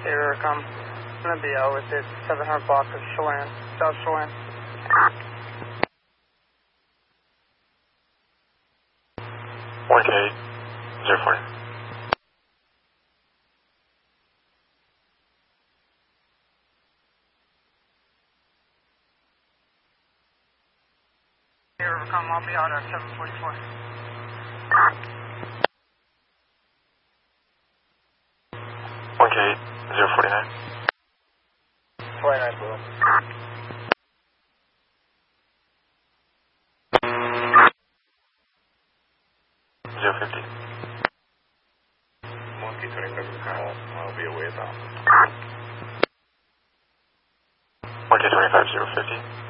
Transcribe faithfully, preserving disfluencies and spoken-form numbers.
Here I come. I'm going to be out with it. seven hundred block of Chelan, South Chelan. one K, zero four. Here I come. I'll be out at seven forty-four. one K, zero forty-nine. forty-nine blue. zero fifty. Monkey twenty-five, I'll be away now. one K twenty-five, zero fifty.